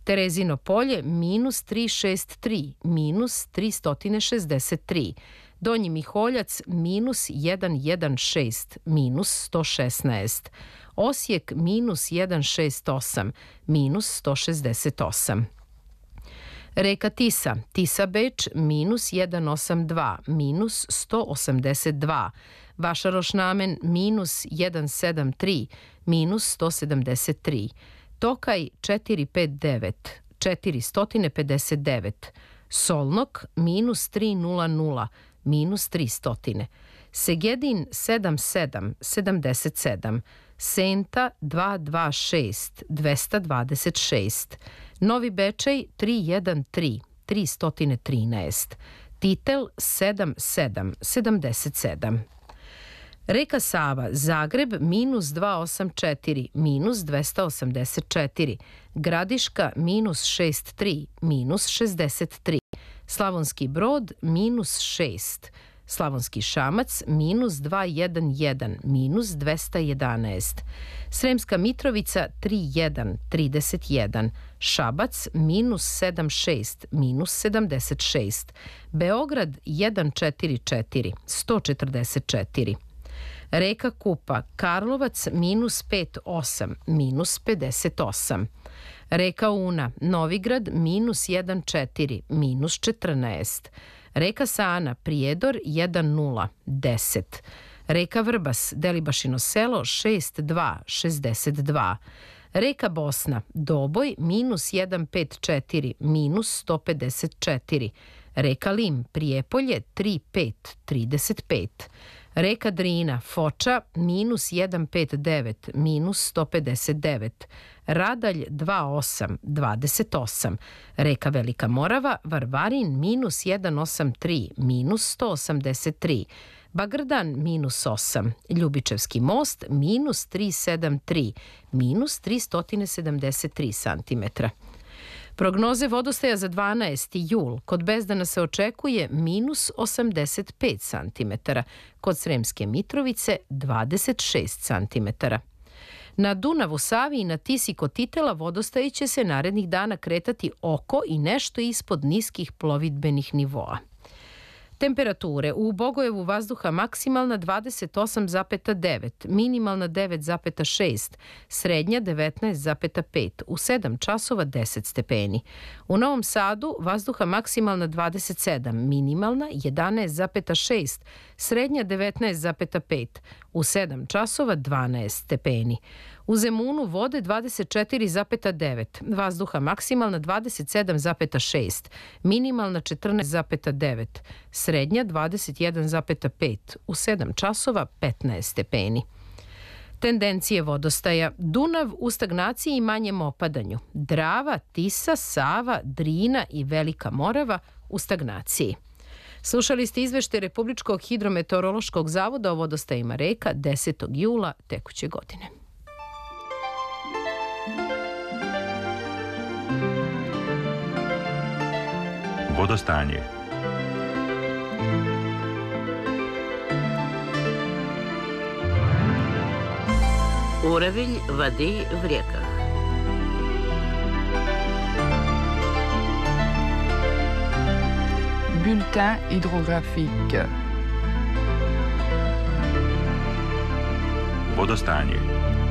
Terezino polje minus 363, minus 363. Donji Miholjac minus 116, minus 116. Osijek minus 168, minus 168. Reka Tisa, Tisa Beč minus 182, minus 182. Vašaroš Namen minus 173, minus 173. Tokaj 459, 459. Solnok minus 300, minus 300. Segedin 77, 77. Senta 226, 226. Novi Bečej 313, 313. Titel 77, 77. Reka Sava, Zagreb minus 284, minus 284. Gradiška minus 63, minus 63. Slavonski Brod minus 6. Slavonski Šamac minus 211, minus 211. Sremska Mitrovica 31, 31. Šabac minus 76, minus 76. Beograd 144, 144. Reka Kupa, Karlovac minus 58, minus 58. Reka Una, Novigrad minus 14, minus 14. Reka Sana, Prijedor 10, 10. Reka Vrbas, Delibašino selo 62, 62. Reka Bosna, Doboj minus 154, minus 154. Reka Lim, Prijepolje 35, 35. Reka Drina, Foča, minus 159, minus 159. Radalj 28, 28. Reka Velika Morava, Varvarin, minus 183, minus 183. Bagrdan, minus 8. Ljubičevski most, minus 373, minus 373 cm. Prognoze vodostaja za 12. jul. Kod Bezdana se očekuje minus 85 cm. Kod Sremske Mitrovice 26 cm. Na Dunavu, Savi i na Tisi kod Titela vodostaji će se narednih dana kretati oko i nešto ispod niskih plovidbenih nivoa. Temperature u Bogojevu vazduha maksimalna 28,9, minimalna 9,6, srednja 19,5, u 7 časova 10 stepeni. U Novom Sadu vazduha maksimalna 27, minimalna 11,6, srednja 19,5, u 7 časova 12 stepeni. U Zemunu vode 24,9, vazduha maksimalna 27,6, minimalna 14,9, srednja 21,5, u 7 časova 15 stepeni. Tendencije vodostaja: Dunav u stagnaciji i manjem opadanju, Drava, Tisa, Sava, Drina i Velika Morava u stagnaciji. Slušali ste izveštaj Republičkog hidrometeorološkog zavoda o vodostajima reka 10. jula tekuće godine. Vodostanje. Уровень воды в реках. Bulletin hydrographique. Vodostanje.